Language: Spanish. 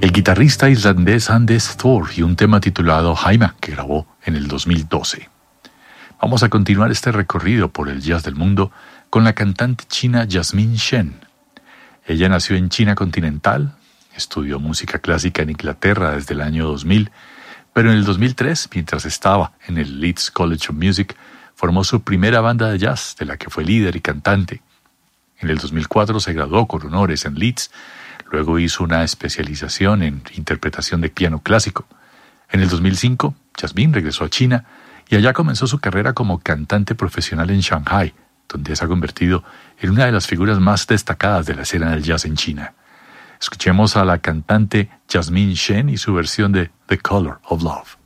el guitarrista islandés Anders Thor y un tema titulado Jaima, que grabó en el 2012. Vamos a continuar este recorrido por el jazz del mundo con la cantante china Jasmine Shen. Ella nació en China continental, estudió música clásica en Inglaterra desde el año 2000, pero en el 2003, mientras estaba en el Leeds College of Music, formó su primera banda de jazz, de la que fue líder y cantante. En el 2004 se graduó con honores en Leeds, luego hizo una especialización en interpretación de piano clásico. En el 2005, Jasmine regresó a China y allá comenzó su carrera como cantante profesional en Shanghai, donde se ha convertido en una de las figuras más destacadas de la escena del jazz en China. Escuchemos a la cantante Jasmine Shen y su versión de The Color of Love.